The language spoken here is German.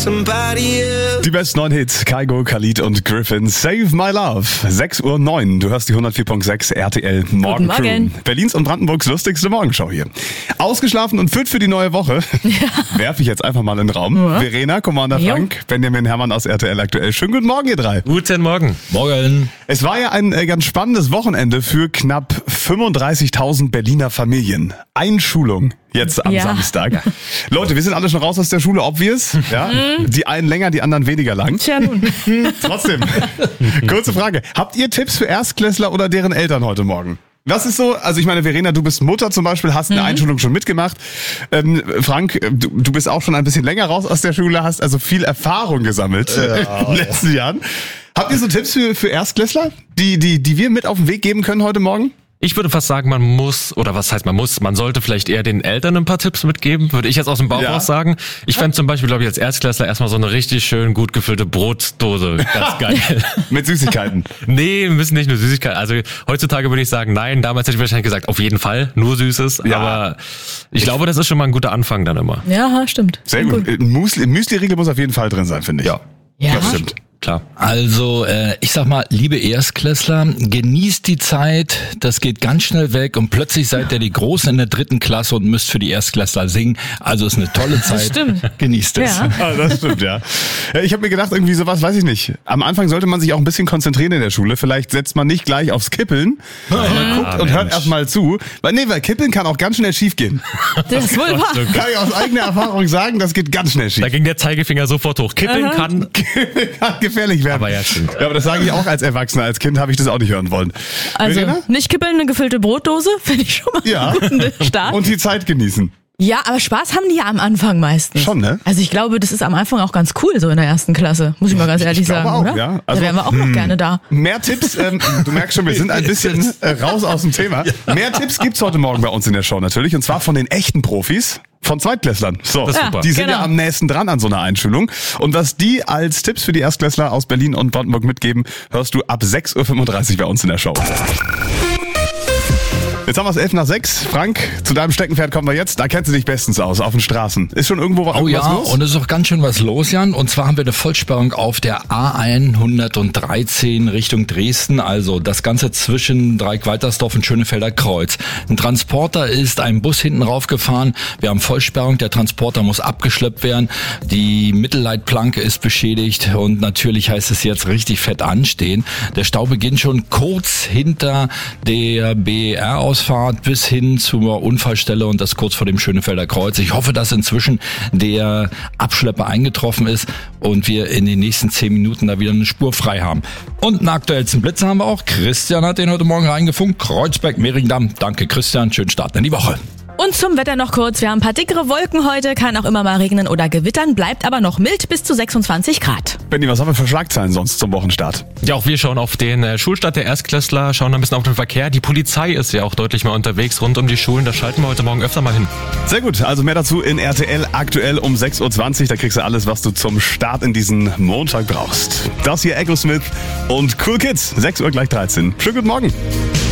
somebody else. Die besten 9 Hits, Kygo, Khalid und Griffin, Save My Love. 6:09 Uhr, du hörst die 104.6 RTL Morgen Crew. Morgen. Berlins und Brandenburgs lustigste Morgenshow hier. Ausgeschlafen und fit für die neue Woche. Werfe ich jetzt einfach mal in den Raum. Ja. Verena, Commander Jo. Frank, Benjamin Herrmann aus RTL aktuell. Schönen guten Morgen, ihr drei. Guten Morgen. Morgen. Es war ja ein ganz spannendes Wochenende für knapp 35.000 Berliner Familien. Einschulung jetzt am Ja. Samstag. Leute, wir sind alle schon raus aus der Schule, obvious. Ja? Die einen länger, die anderen weniger lang. Tja, nun. Trotzdem, kurze Frage. Habt ihr Tipps für Erstklässler oder deren Eltern heute Morgen? Was ist so, also ich meine, Verena, du bist Mutter zum Beispiel, hast eine Einschulung schon mitgemacht. Frank, du bist auch schon ein bisschen länger raus aus der Schule, hast also viel Erfahrung gesammelt in den letzten Jahren. Habt ihr so Tipps für Erstklässler, die wir mit auf den Weg geben können heute Morgen? Ich würde fast sagen, man muss, oder was heißt man sollte vielleicht eher den Eltern ein paar Tipps mitgeben, würde ich jetzt aus dem Bauch Ja. raus sagen. Ich fände zum Beispiel, glaube ich, als Erstklässler erstmal so eine richtig schön gut gefüllte Brotdose ganz geil. Mit Süßigkeiten. Nee, müssen nicht nur Süßigkeiten. Also heutzutage würde ich sagen, nein, damals hätte ich wahrscheinlich gesagt, auf jeden Fall, nur Süßes. Ja. Aber ich glaube, das ist schon mal ein guter Anfang dann immer. Ja, stimmt. Sehr gut. Müsli-Riegel muss auf jeden Fall drin sein, finde ich. Ja. Ja. Das stimmt. Klar. Also, ich sag mal, liebe Erstklässler, genießt die Zeit, das geht ganz schnell weg und plötzlich seid ihr die Großen in der 3. Klasse und müsst für die Erstklässler singen. Also ist eine tolle Zeit. stimmt. Genießt es. Ja. Ah, das stimmt, ja. Ja, ich habe mir gedacht, irgendwie sowas, weiß ich nicht. Am Anfang sollte man sich auch ein bisschen konzentrieren in der Schule. Vielleicht setzt man nicht gleich aufs Kippeln, sondern guckt und hört erstmal zu. Weil Kippeln kann auch ganz schnell schief gehen. Das ist wohl wahr. Kann ich aus eigener Erfahrung sagen, das geht ganz schnell schief. Da ging der Zeigefinger sofort hoch. Kippeln kann. Kann gefährlich werden. Aber ja, stimmt. Ja, aber das sage ich auch als Erwachsener. Als Kind habe ich das auch nicht hören wollen. Also Verena? nicht kippeln, eine gefüllte Brotdose, finde ich schon mal Ja. einen guten Start. Und die Zeit genießen. Ja, aber Spaß haben die ja am Anfang meistens. Schon, ne? Also ich glaube, das ist am Anfang auch ganz cool, so in der 1. Klasse. Muss ich mal ganz ehrlich glaube sagen, auch, oder? ja. Da Also, wären wir auch noch gerne da. Mehr Tipps, du merkst schon, wir sind ein bisschen raus aus dem Thema. Mehr Tipps gibt's heute Morgen bei uns in der Show natürlich. Und zwar von den echten Profis. Von Zweitklässlern. So, Das ist super. die sind ja Genau. am nächsten dran an so einer Einschulung. Und was die als Tipps für die Erstklässler aus Berlin und Brandenburg mitgeben, hörst du ab 6:35 Uhr bei uns in der Show. Jetzt haben wir es 11:06. Frank, zu deinem Steckenpferd kommen wir jetzt. Da kennst du dich bestens aus, auf den Straßen. Ist schon irgendwo Oh ja, irgendwas los? und es ist auch ganz schön was los, Jan. Und zwar haben wir eine Vollsperrung auf der A113 Richtung Dresden. Also das Ganze zwischen Dreieck-Waltersdorf und Schönefelder Kreuz. Ein Transporter ist einem Bus hinten raufgefahren. Wir haben Vollsperrung. Der Transporter muss abgeschleppt werden. Die Mittelleitplanke ist beschädigt. Und natürlich heißt es jetzt richtig fett anstehen. Der Stau beginnt schon kurz hinter der BR-Ausfahrt bis hin zur Unfallstelle und das kurz vor dem Schönefelder Kreuz. Ich hoffe, dass inzwischen der Abschlepper eingetroffen ist und wir in den nächsten 10 Minuten da wieder eine Spur frei haben. Und einen aktuellsten Blitz haben wir auch. Christian hat den heute Morgen reingefunkt. Kreuzberg-Mehringdamm. Danke, Christian. Schönen Start in die Woche. Und zum Wetter noch kurz. Wir haben ein paar dickere Wolken heute, kann auch immer mal regnen oder gewittern, bleibt aber noch mild bis zu 26 Grad. Benni, was haben wir für Schlagzeilen sonst zum Wochenstart? Ja, auch wir schauen auf den Schulstart der Erstklässler, schauen ein bisschen auf den Verkehr. Die Polizei ist ja auch deutlich mal unterwegs rund um die Schulen. Da schalten wir heute Morgen öfter mal hin. Sehr gut, also mehr dazu in RTL aktuell um 6:20 Uhr. Da kriegst du alles, was du zum Start in diesen Montag brauchst. Das hier Echo Smith und Cool Kids, 6 Uhr gleich 13. Schönen guten Morgen.